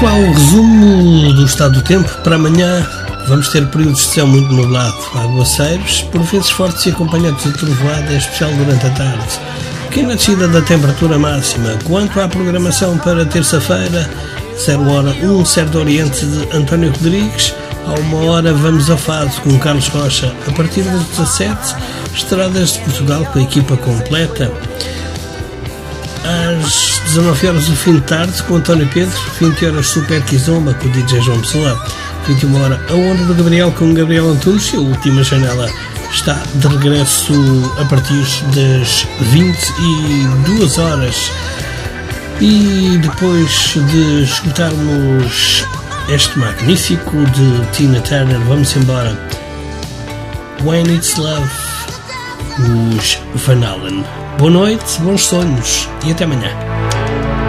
Qual o resumo do estado do tempo para amanhã? Vamos ter períodos de céu muito nublado, aguaceiros, por vezes fortes e acompanhados de trovoada, em especial durante a tarde. Pequena descida da temperatura máxima. Quanto à programação para terça-feira, 0h, 1 certo oriente de António Rodrigues. À 1h vamos a Fado com Carlos Rocha. A partir das 17, Estradas de Portugal com a equipa completa. Às 19h o fim de tarde com António Pedro, 20h Super Kizomba com o DJ João Pessoa, 21h a Onda do Gabriel com Gabriel Antunes e a última janela está de regresso a partir das 22h. E depois de escutarmos este magnífico de Tina Turner, vamos embora. When It's Love, os Van Halen. Boa noite, bons sonhos e até amanhã.